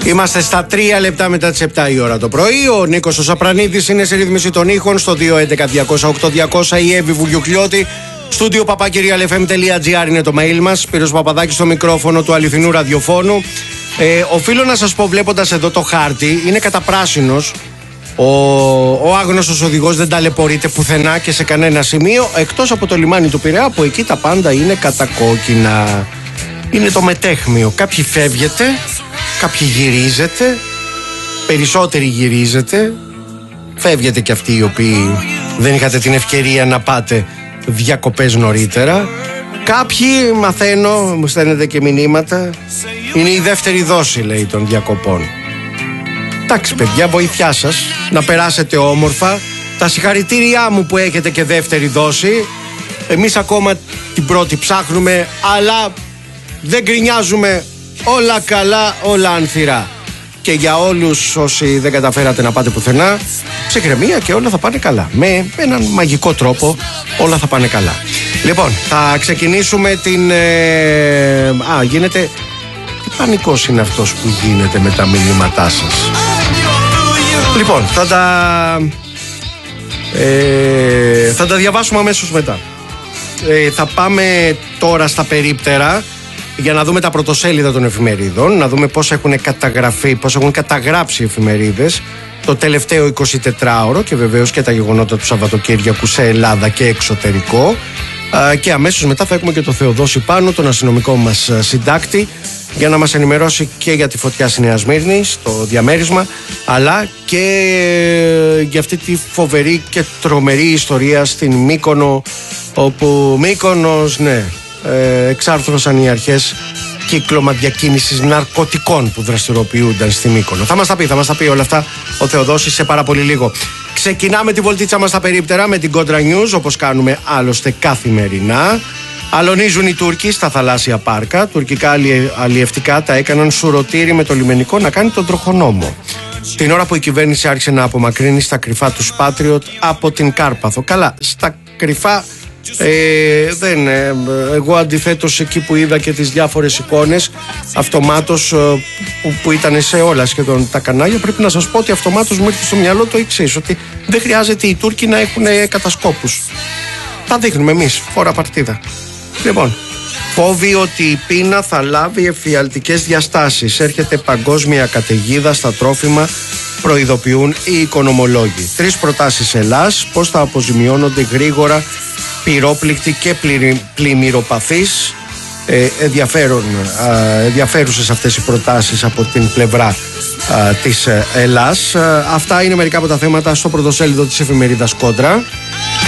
Είμαστε στα 3 λεπτά μετά τις 7 η ώρα το πρωί. Ο Νίκος ο Σαπρανίδης είναι σε ρύθμιση των ήχων στο 211-200-8200. Η Εύη Βουγιουκλιώτη. Στούντιο papakirialfm.gr είναι το mail μας. Σπύρος Παπαδάκης στο μικρόφωνο του αληθινού ραδιοφώνου. Οφείλω να σας πω, βλέποντας εδώ το χάρτη, είναι καταπράσινος. Ο άγνωστος οδηγός δεν ταλαιπωρείται πουθενά και σε κανένα σημείο, εκτός από το λιμάνι του Πειραιά, που εκεί τα πάντα είναι κατακόκκινα. Είναι το μετέχμιο. Κάποιοι φεύγετε, κάποιοι γυρίζετε, περισσότεροι γυρίζετε, φεύγετε κι αυτοί οι οποίοι δεν είχατε την ευκαιρία να πάτε διακοπές νωρίτερα. Κάποιοι, μαθαίνω, μου στέλνετε και μηνύματα, είναι η δεύτερη δόση, λέει, των διακοπών. Εντάξει παιδιά, βοήθειά σας να περάσετε όμορφα. Τα συγχαρητήριά μου που έχετε και δεύτερη δόση. Εμείς ακόμα την πρώτη ψάχνουμε, αλλά δεν γκρινιάζουμε. Όλα καλά, όλα ανθυρά. Και για όλους όσοι δεν καταφέρατε να πάτε πουθενά, ψυχραιμία και όλα θα πάνε καλά. Με έναν μαγικό τρόπο όλα θα πάνε καλά. Λοιπόν, θα ξεκινήσουμε την... γίνεται... Τι πανικός είναι αυτός που γίνεται με τα μηνύματά σας. Λοιπόν, θα τα διαβάσουμε αμέσως μετά. Θα πάμε τώρα στα περίπτερα για να δούμε τα πρωτοσέλιδα των εφημερίδων, να δούμε πώς έχουν καταγραφεί, πώς έχουν καταγράψει οι εφημερίδες το τελευταίο 24ωρο και βεβαίως και τα γεγονότα του Σαββατοκύριακου σε Ελλάδα και εξωτερικό. Και αμέσως μετά θα έχουμε και το Θεοδόση Πάνου, τον αστυνομικό μας συντάκτη, για να μας ενημερώσει και για τη φωτιά στη Νέα Σμύρνη, στο διαμέρισμα, αλλά και για αυτή τη φοβερή και τρομερή ιστορία στην Μύκονο, όπου Μύκονος, εξάρθρωσαν οι αρχές κύκλωμα διακίνησης ναρκωτικών που δραστηριοποιούνταν στη Μύκονο. Θα μας τα πει όλα αυτά ο Θεοδόσης σε πάρα πολύ λίγο. Ξεκινάμε τη βολτίτσα μας στα περίπτερα με την Contra News, όπως κάνουμε άλλωστε καθημερινά. Αλωνίζουν οι Τούρκοι στα θαλάσσια πάρκα. Τουρκικά αλλιευτικά τα έκαναν σουρωτήρι με το λιμενικό να κάνει τον τροχονόμο. Την ώρα που η κυβέρνηση άρχισε να απομακρύνει στα κρυφά τους Patriot από την Κάρπαθο. Καλά, στα κρυφά εγώ αντιθέτως εκεί που είδα και τις διάφορες εικόνες αυτομάτως που ήταν σε όλα σχεδόν τα κανάλια, πρέπει να σας πω ότι αυτομάτως μου ήρθε στο μυαλό το εξής, ότι δεν χρειάζεται οι Τούρκοι να έχουν κατασκόπους. Τα δείχνουμε εμείς, φορά παρτίδα. Λοιπόν, φόβοι ότι η πείνα θα λάβει εφιαλτικές διαστάσεις. Έρχεται παγκόσμια καταιγίδα στα τρόφιμα, προειδοποιούν οι οικονομολόγοι. 3 προτάσεις Ελλάς, πώς θα αποζημιώνονται γρήγορα πυρόπληκτοι και πλημμυροπαθείς. Ενδιαφέρουσες αυτές οι προτάσεις από την πλευρά της Ελλάς. Αυτά είναι μερικά από τα θέματα στο πρωτοσέλιδο της εφημερίδας Κόντρα.